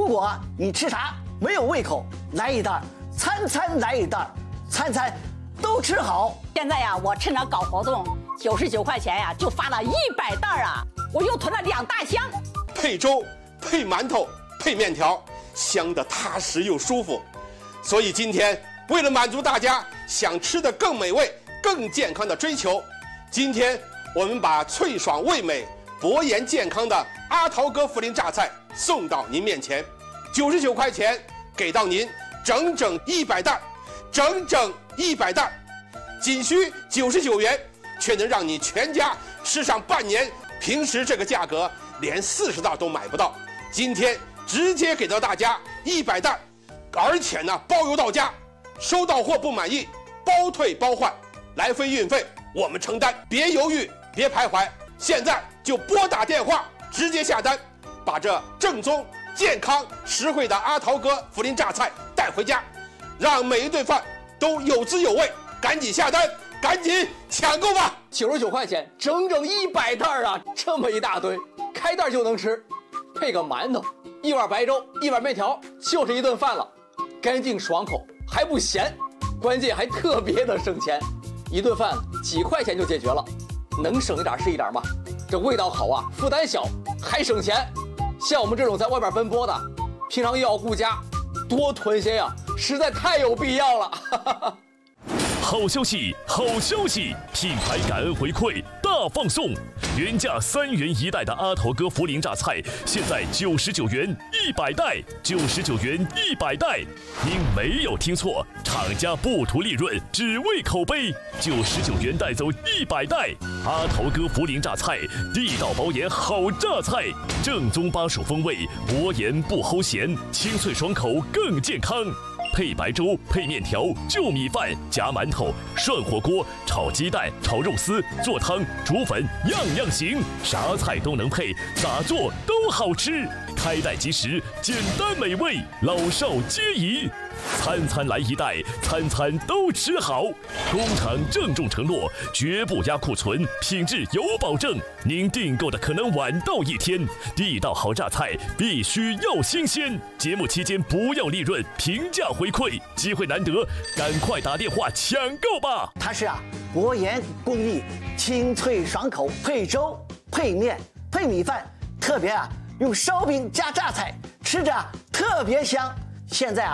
如果你吃啥没有胃口，来一袋，餐餐来一袋，餐餐都吃好。 现在呀，我趁着搞活动，99块钱呀就发了100袋啊，我又囤了2大箱。 配粥、配馒头、配面条，香得踏实又舒服。所以今天为了满足大家想吃的更美味、更健康的追求，今天我们把脆爽味美、博颜健康的阿桃哥涪陵榨菜送到您面前，99块钱给到您整整100袋，整整100袋，仅需99元，却能让你全家吃上半年。平时这个价格连40袋都买不到，今天直接给到大家100袋，而且呢包邮到家，收到货不满意包退包换，来回运费我们承担，别犹豫别徘徊，现在就拨打电话直接下单，把这正宗、健康、实惠的阿桃哥涪陵榨菜带回家，让每一顿饭都有滋有味。赶紧下单，赶紧抢购吧 ！99块钱，整整100袋啊！这么一大堆，开袋就能吃，配个馒头，一碗白粥，一碗面条，就是一顿饭了，干净爽口，还不咸，关键还特别的省钱，一顿饭几块钱就解决了，能省一点是一点嘛。这味道好啊，负担小，还省钱。像我们这种在外边奔波的，平常又要顾家，多囤些呀，实在太有必要了。 好消息，好消息！品牌感恩回馈大放送，原价3元1袋的阿桃哥涪陵榨菜，现在99元100袋，99元100袋。您没有听错，厂家不图利润，只为口碑，99元带走100袋。阿桃哥涪陵榨菜，地道包颜好榨菜，正宗巴蜀风味，薄盐不齁咸，清脆爽口更健康。配白粥、配面条、就米饭、夹馒头、涮火锅、炒鸡蛋、炒肉丝、做汤、煮粉，样样行，啥菜都能配，咋做都好吃。开袋即食，简单美味，老少皆宜。餐餐来1袋，餐餐都吃好。工厂郑重承诺，绝不压库存，品质有保证。您订购的可能晚到1天，地道好榨菜必须要新鲜。节目期间不要利润，平价回馈，机会难得，赶快打电话抢购吧！ 它是薄盐工艺，清脆爽口，配粥、配面、配米饭，特别用烧饼加榨菜，吃着特别香。现在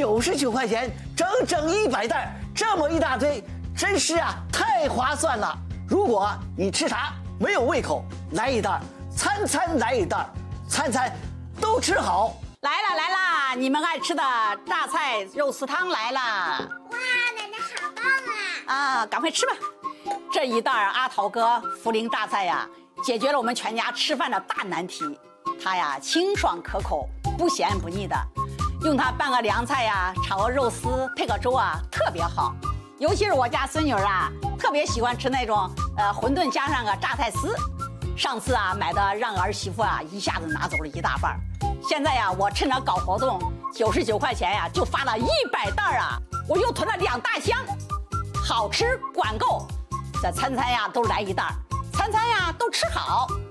99块钱，整整100袋，这么一大堆，真是太划算了。如果你吃啥没有胃口，来一袋，餐餐来一袋，餐餐都吃好。 来了来了，你们爱吃的榨菜肉丝汤来了！ 哇，奶奶好棒啊！ 赶快吃吧。这一袋阿桃哥涪陵榨菜呀，解决了我们全家吃饭的大难题。它清爽可口，不咸不腻的。用它拌个凉菜炒个肉丝，配个粥特别好。尤其是我家孙女特别喜欢吃那种馄饨加上个榨菜丝。上次买的让儿媳妇一下子拿走了1大半。现在我趁着搞活动，99块钱就发了100袋我又囤了2大箱。好吃管够，这餐餐都来1袋，餐餐都吃好。